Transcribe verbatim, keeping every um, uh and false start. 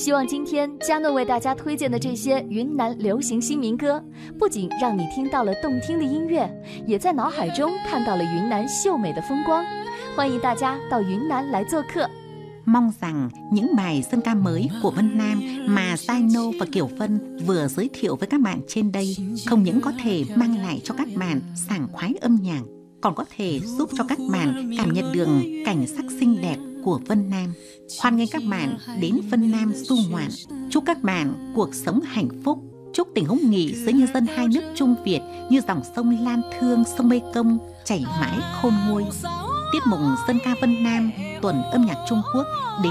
希望今天佳诺为大家推荐的这些云南流行新民歌，不仅让你听到了动听的音乐，也在脑海中看到了云南秀美的风光。欢迎大家到云南来做客。 Mong rằng những bài dân ca mới của Vân Nam mà Sino và Kiều Vân vừa giới thiệu với các bạn trên đây không những có thể mang lại cho các bạn sảng khoái âm nhạc, còn có thể giúp cho các bạn cảm nhận được cảnh sắc xinh đẹp của Vân Nam. Hoan nghênh các bạn đến Vân Nam du ngoạn. Chúc các bạn cuộc sống hạnh phúc. Chúc tình hữu nghị giữa nhân dân hai nước Trung Việt như dòng sông Lan Thương, sông Mê Công chảy mãi khôn nguôi. Tiết mục dân ca Vân Nam tuần âm nhạc Trung Quốc đến